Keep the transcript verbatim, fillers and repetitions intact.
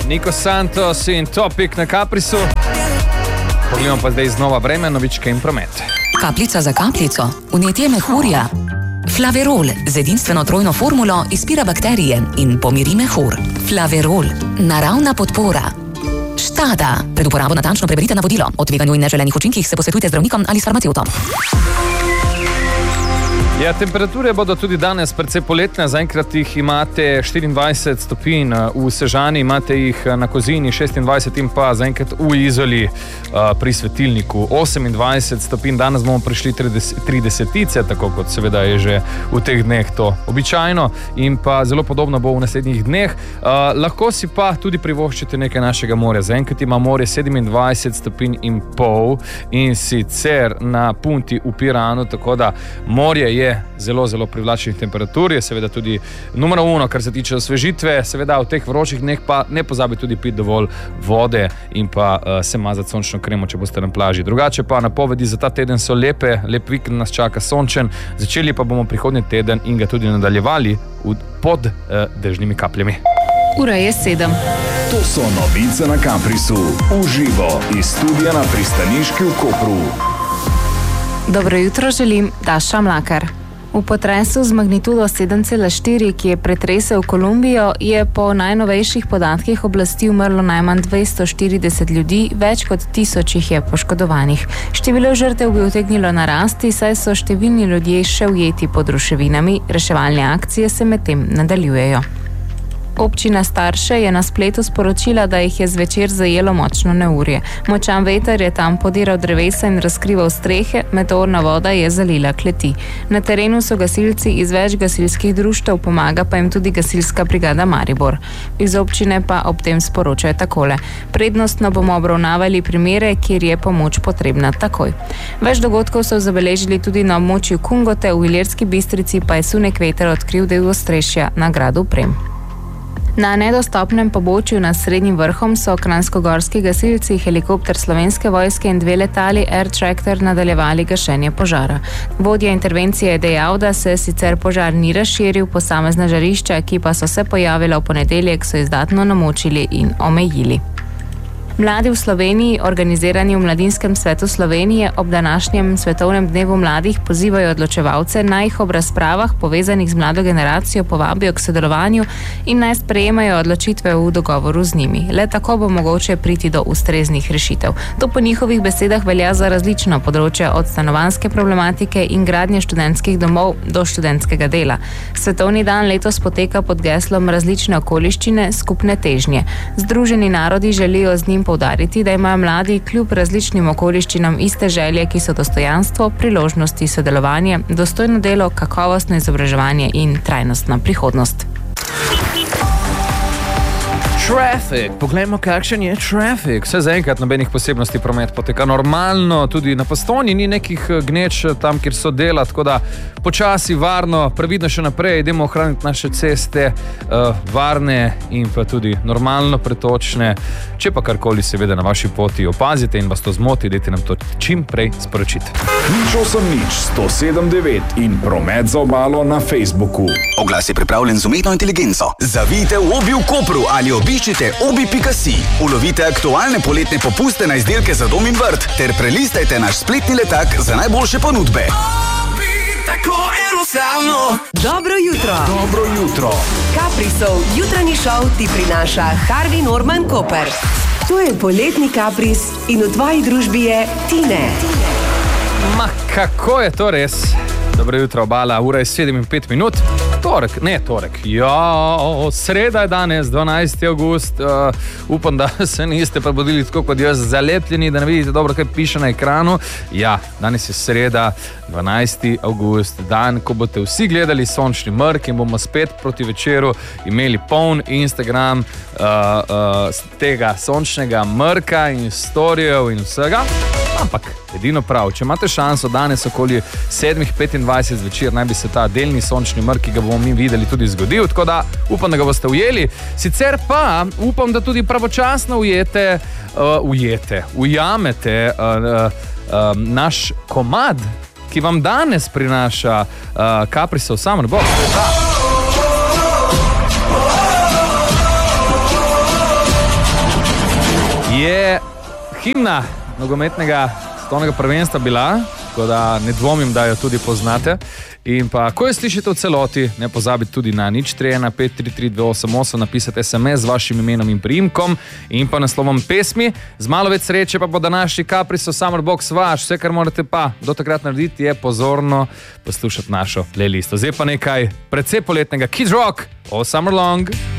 Nico Santos in Topic na Caprisu. Pogledamo pa zdaj znova vreme, novičke in promet. Kapljica za kapljico, vnetje mehurja. Flaverol z edinstveno trojno formulo izpira bakterije in pomiri mehur. Flaverol, naravna podpora. Štada, pred uporabo natančno preberite navodilo. O tveganju in neželenih učinkih se posvetujte z zdravnikom ali s farmacevtom. Ja, temperature bodo tudi danes precej poletne, zaenkrat jih imate štiriindvajset stopinj v Sežani, imate jih na Kozini šestindvajset in pa zaenkrat v Izoli pri svetilniku osemindvajset stopinj. Danes bomo prišli tridesetice, tako kot seveda je že v teh dneh to običajno in pa zelo podobno bo v naslednjih dneh. Lahko si pa tudi privoščite nekaj našega morja. Zaenkrat ima morje sedemindvajset stopinj in pol in sicer na Punti v Piranu, tako da morje je zelo, zelo privlačnih temperatur, je seveda tudi numero uno, kar se tiče osvežitve, seveda v teh vročih dneh pa ne pozabi tudi piti dovolj vode in pa uh, se mazati sončno kremo, če boste na plaži. Drugače pa napovedi za ta teden so lepe, lep vikend nas čaka sončen, začeli pa bomo prihodnji teden in ga tudi nadaljevali v, pod uh, dežnimi kapljami. Ura je sedem. To so novice na Caprisu, uživo iz studia na Pristaniški v Kopru. Dobro jutro želim, Daša Mlakar. V potresu z magnitudo sedem cela štiri, ki je pretresel Kolumbijo, je po najnovejših podatkih oblasti umrlo najmanj dvesto štirideset ljudi, več kot tisoč jih je poškodovanih. Število žrtev bi utegnilo narasti, saj so številni ljudje še ujeti pod ruševinami, reševalne akcije se medtem nadaljujejo. Občina Starše je na spletu sporočila, da jih je zvečer zajelo močno neurje. Močan veter je tam podiral drevesa in razkrival strehe, meteorna voda je zalila kleti. Na terenu so gasilci iz več gasilskih društev, pomaga pa jim tudi gasilska brigada Maribor. Iz občine pa ob tem sporočajo takole. Prednostno bomo obravnavali primere, kjer je pomoč potrebna takoj. Več dogodkov so zabeležili tudi na območju Kungote, v Ilirski Bistrici pa je sunek veter odkril del ostrešja na gradu Prem. Na nedostopnem pobočju nad Srednjim vrhom so kranjskogorski gasilci, helikopter Slovenske vojske in dve letali Air Tractor nadaljevali gašenje požara. Vodja intervencije je dejal, da se sicer požar ni razširil, posamezna žarišča, ki pa so se pojavila v ponedeljek, so izdatno namočili in omejili. Mladi v Sloveniji, organizirani v Mladinskem svetu Slovenije, ob današnjem svetovnem dnevu mladih pozivajo odločevalce, naj jih ob razpravah povezanih z mlado generacijo povabijo k sodelovanju in naj sprejemajo odločitve v dogovoru z njimi. Le tako bo mogoče priti do ustreznih rešitev. To po njihovih besedah velja za različna področja, od stanovanjske problematike in gradnje študentskih domov do študentskega dela. Svetovni dan letos poteka pod geslom Različne okoliščine, skupne težnje. Združeni narodi želijo z njim poudariti, da imajo mladi kljub različnim okoliščinam iste želje, ki so dostojanstvo, priložnosti, sodelovanje, dostojno delo, kakovostno izobraževanje in trajnostna prihodnost. Traffic. Poglejmo, kakšen je traffic. Vse zaenkrat nobenih posebnosti, promet poteka normalno, tudi na Postojni ni nekih gneč tam, kjer so dela, tako da počasi, varno, previdno še naprej, idemo ohraniti naše ceste uh, varne in pa tudi normalno pretočne. Če pa karkoli seveda na vaši poti opazite in vas to zmoti, dajte nam to čim prej sporočiti. Nič osem nič sto sedem devet in promet za obalo na Facebooku. Oglas je pripravljen z umetno inteligenco. Zavijte v Obi v Kopru ali obiščite obi pika si. Ulovite aktualne poletne popuste na izdelke za dom in vrt ter prelistajte naš spletni letak za najboljše ponudbe. Obi, tako enostavno. Dobro jutro. Dobro jutro. Caprisov jutranji šov ti prinaša Harvey Norman Koper. To je poletni Capris in v tvoji družbi je Tine. Ma, kako je to res? Dobro jutro, obala, ura je sedem in pet minut. Torek, ne torek, ja, sreda je danes, dvanajsti avgust, uh, upam, da se niste prebudili tako kot jaz zalepljeni, da ne vidite dobro, kaj piše na ekranu. Ja, danes je sreda, dvanajsti avgust, dan, ko boste vsi gledali sončni mrk in bomo spet proti večeru imeli poln Instagram uh, uh, tega sončnega mrka in storijev in vsega. Ampak edino prav, če imate šanso danes okoli sedem petindvajset zvečer, naj bi se ta delni sončni mrk, ki ga bomo mi videli, tudi zgodil, tako da upam, da ga boste ujeli. Sicer pa upam, da tudi pravočasno ujete, uh, ujete, ujamete uh, uh, naš komad, ki vam danes prinaša uh, Caprisov Summer Box. je himna nogometnega svetovnega prvenstva bila, tako da ne dvomim, da jo tudi poznate. In pa, ko jo slišite v celoti, ne pozabite tudi na nič tri ena pet tri tri dve osem osem napisati es em es z vašim imenom in priimkom in pa naslovom pesmi. Z malo več sreče pa bo današnji Capriso Summer Box vaš. Vse, kar morate pa do takrat narediti, je pozorno poslušati našo playlisto. Zdaj pa nekaj precej poletnega Kid Rock All Summer Long.